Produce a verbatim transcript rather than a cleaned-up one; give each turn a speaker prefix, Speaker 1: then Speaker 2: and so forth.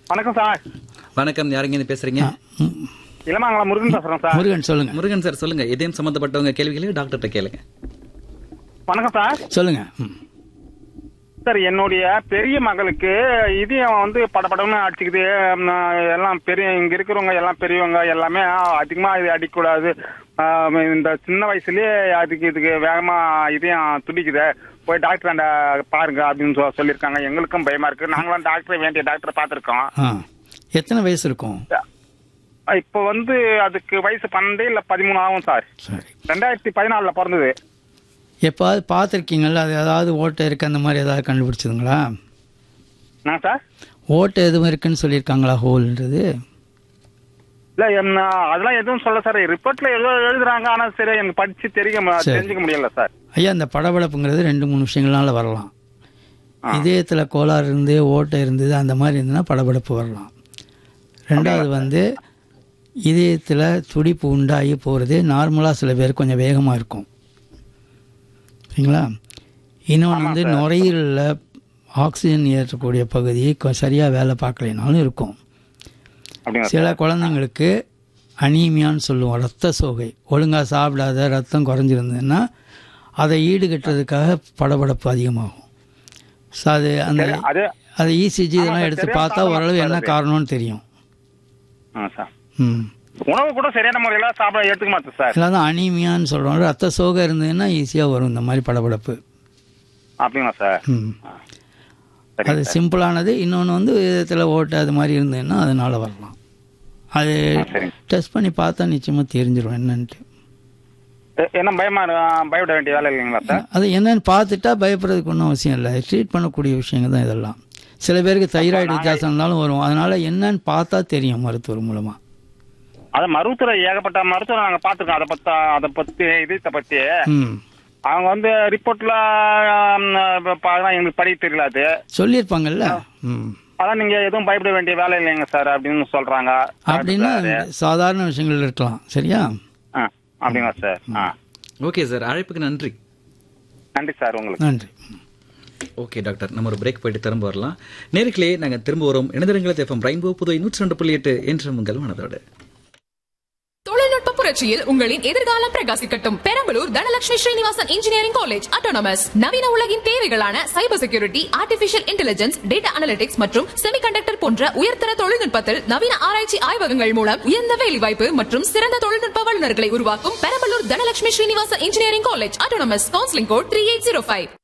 Speaker 1: வணக்கம் சார்.
Speaker 2: வணக்கம். யாருங்க இருந்து பேசுறீங்க?
Speaker 1: இளமாங்கலம் முருகன் பேசுறேன் சார்.
Speaker 3: முருகன் சொல்லுங்க.
Speaker 2: முருகன் சார் சொல்லுங்க. இதயம் சம்பந்தப்பட்டவங்க கேள்விகளை டாக்டர்கிட்ட கேளுங்க.
Speaker 1: வணக்கம் சார்.
Speaker 3: சொல்லுங்க. ம்.
Speaker 1: சார், என்னுடைய பெரிய மகளுக்கு இதயம் வந்து படபடன்னு அடிச்சுக்குது. ம், எல்லாம் பெரிய இங்க இருக்கிறவங்க எல்லாம் பெரியவங்க எல்லாமே அதிகமா இது அடிக்கக்கூடாது, ஆஹ், இந்த சின்ன வயசுலயே அதுக்கு இதுக்கு வேகமா இதயம் துடிக்குது, போய் டாக்டர் அந்த பாருங்க அப்படின்னு சொ- சொல்லியிருக்காங்க. எங்களுக்கும் பயமா இருக்கு. நாங்களும் டாக்டர் வேண்டிய டாக்டரை பார்த்திருக்கோம்.
Speaker 3: ஆ எத்தனை வயசு இருக்கும்?
Speaker 1: இப்போ வந்து அதுக்கு வயசு பன்னெண்டு இல்ல பதிமூணு ஆகும் சார்.
Speaker 3: சரி.
Speaker 1: ரெண்டாயிரத்தி பதினாலுல பிறந்தது.
Speaker 3: எப்பாவது பார்த்துருக்கீங்களா? அது ஏதாவது ஓட்டை இருக்கு அந்த மாதிரி ஏதாவது கண்டுபிடிச்சதுங்களா?
Speaker 1: என்ன சார்?
Speaker 3: ஓட்டை எதுவும் இருக்குன்னு சொல்லியிருக்காங்களா ஹோல்ன்றது?
Speaker 1: இல்ல என்ன அதெல்லாம் எதுவும் சொல்ல சார். ரிப்போர்ட்ல ஏதோ எழுதுறாங்க, ஆனா சரி எனக்கு படிச்சு தெரிய மு-
Speaker 3: சரி.
Speaker 1: தெரிஞ்சுக்க முடியல சார்.
Speaker 3: ஐயா, அந்த படபடப்புங்கிறது ரெண்டு மூணு விஷயங்கள்னால வரலாம். இதயத்தில் கோளாறு இருந்து ஓட்டை இருந்தது அந்த மாதிரி இருந்ததுன்னா படபடப்பு வரலாம். ரெண்டாவது வந்து இதயத்தில் துடிப்பு உண்டாகி போகிறது நார்மலாக சில பேர் கொஞ்சம் வேகமாக இருக்கும், சரிங்களா? இன்னொன்று வந்து நுரையீரலில் ஆக்சிஜன் ஏற்றக்கூடிய பகுதி சரியாக வேலை பார்க்கலைனாலும் இருக்கும்.
Speaker 1: அப்படிங்களா
Speaker 3: சில குழந்தைங்களுக்கு அனீமியான்னு சொல்லுவோம், ரத்த சோகை, ஒழுங்காக சாப்பிடாத ரத்தம் குறைஞ்சிருந்ததுன்னா அதை ஈடுகட்டுறதுக்காக படபடப்பு அதிகமாகும். ஸோ அது அந்த
Speaker 1: சரி, அது
Speaker 3: அது இசிஜி இதெல்லாம் எடுத்து
Speaker 1: சரியான
Speaker 3: பார்த்தா
Speaker 1: காரணம்
Speaker 3: ஓரளவு என்ன
Speaker 1: அது.
Speaker 3: காரணம்னு தெரியும்.
Speaker 1: ஆ சார்.
Speaker 3: ம்
Speaker 1: உணவு கூட சரியான முறையில சாப்பிட எடுத்துக்க மாட்டேன் சார்.
Speaker 3: இதெல்லாம் தான் அனீமியான்னு சொல்கிறோம். ரத்த சோகை இருந்ததுன்னா ஈஸியாக வரும் இந்த மாதிரி படபடப்பு.
Speaker 1: அப்படிங்களா சார்?
Speaker 3: ம்
Speaker 1: சரி
Speaker 3: அது
Speaker 1: சார்.
Speaker 3: சிம்பிளானது. இன்னொன்று வந்து விதத்தில் ஓட்டை அது மாதிரி இருந்ததுன்னா அதனால வரலாம். அது
Speaker 1: ஆ, சரி.
Speaker 3: டெஸ்ட் பண்ணி பார்த்தா நிச்சயமாக தெரிஞ்சிடும் என்னன்ட்டு.
Speaker 1: எ- என்ன பயமா இரு- பயப்பட வேண்டிய வேலை இல்லைங்களா சார்?
Speaker 3: அது என்னன்னு பார்த்துட்டா பயப்படுறதுக்கு ஒன்றும் அவசியம் இல்லை. ட்ரீட் பண்ணக்கூடிய விஷயங்கள் தான் இதெல்லாம். சில பேருக்கு தைராய்டு வித்தியாசம் இருந்தாலும் வரும். அதனால என்னன்னு பார்த்தா தெரியும் மருத்துவர் மூலமாக.
Speaker 1: அது மருத்துவரை ஏகப்பட்ட மருத்துவரை நாங்க பாத்துருக்கோம். அதை பத்தி அதை பத்தி இதயத்தை பத்தி
Speaker 3: ம்
Speaker 1: அவங்க வந்து ரிப்போர்ட்ல எங்களுக்கு படிக்க தெரியல. அது
Speaker 3: சொல்லியிருப்பாங்கல்ல. ம்
Speaker 1: அதான் நீங்க எதுவும் பயப்பட வேண்டிய வேலை இல்லைங்க சார் அப்படின்னு சொல்றாங்க.
Speaker 3: அப்படின்னா சாதாரண விஷயங்கள் இருக்கலாம். சரியா?
Speaker 1: ஆ, அப்படிங்களா சார்? ஆ,
Speaker 2: ஓகே சார், அழைப்புக்கு நன்றி.
Speaker 1: நன்றி சார் உங்களுக்கு.
Speaker 3: நன்றி.
Speaker 2: ஓகே டாக்டர், நம்ம ஒரு பிரேக் போயிட்டு திரும்ப வரலாம். நேர்களே, நாங்க திரும்ப வரோம். இணைந்திருங்கள் எஃப்எம் ரெயின்போ புதுவை நூற்றி ரெண்டு புள்ளி எட்டு என்ற உங்கள் மனதோடு.
Speaker 4: தொழில்நுட்ப புரட்சியில் உங்களின் எதிர்காலம் பிரகாசிக்கட்டும். Perambalur Dhanalakshmi Srinivasan engineering college autonomous நவீன உலகின் தேவைகளான cyber security, artificial intelligence, data analytics மற்றும் செமிகண்டக்டர் போன்ற உயர்தர தொழில்நுட்பத்தில் நவீன ஆராய்ச்சி ஆய்வகங்கள் மூலம் உயர்ந்த வேலைவாய்ப்பு மற்றும் சிறந்த தொழில்நுட்ப வல்லுநர்களை உருவாக்கும் Perambalur Dhanalakshmi Srinivasan engineering college autonomous. Counselling code three eight zero five.